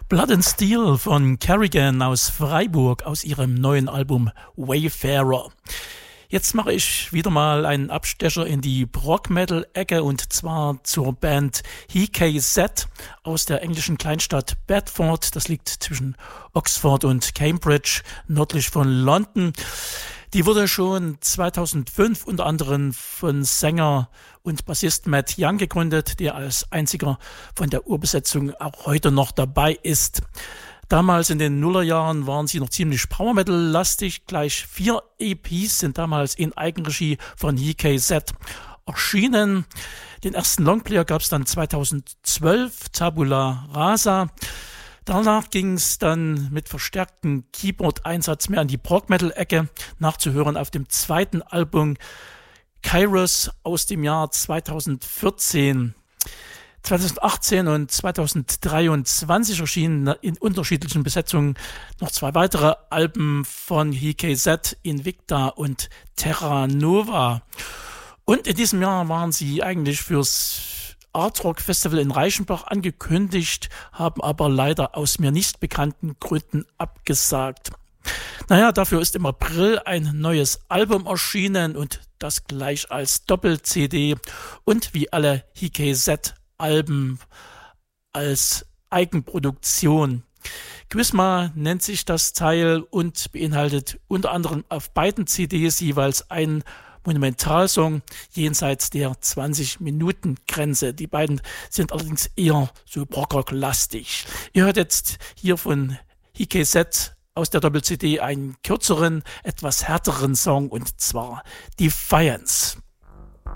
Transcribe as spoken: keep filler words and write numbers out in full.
Blood and Steel von Kerrigan aus Freiburg aus ihrem neuen Album Wayfarer. Jetzt mache ich wieder mal einen Abstecher in die Prog-Metal-Ecke und zwar zur Band He K Z aus der englischen Kleinstadt Bedford. Das liegt zwischen Oxford und Cambridge, nördlich von London. Die wurde schon zweitausendfünf unter anderem von Sänger und Bassist Matt Young gegründet, der als einziger von der Urbesetzung auch heute noch dabei ist. Damals in den Nullerjahren waren sie noch ziemlich Power Metal-lastig. Gleich vier E Ps sind damals in Eigenregie von He K Z erschienen. Den ersten Longplayer gab es dann zweitausendzwölf, Tabula Rasa. Danach ging es dann mit verstärktem Keyboard-Einsatz mehr an die Prog-Metal-Ecke, nachzuhören auf dem zweiten Album Kairos aus dem Jahr zweitausendvierzehn. zweitausendachtzehn und zweitausenddreiundzwanzig erschienen in unterschiedlichen Besetzungen noch zwei weitere Alben von He K Z, Invicta und Terra Nova. Und in diesem Jahr waren sie eigentlich fürs Art Rock Festival in Reichenbach angekündigt, haben aber leider aus mir nicht bekannten Gründen abgesagt. Naja, dafür ist im April ein neues Album erschienen und das gleich als Doppel-C D und wie alle He K Z-Alben als Eigenproduktion. Quizma nennt sich das Teil und beinhaltet unter anderem auf beiden C Ds jeweils einen Monumentalsong jenseits der zwanzig-Minuten-Grenze. Die beiden sind allerdings eher so Prog-Rock-lastig. Ihr hört jetzt hier von He K Z aus der Doppel-C D einen kürzeren, etwas härteren Song und zwar Defiance.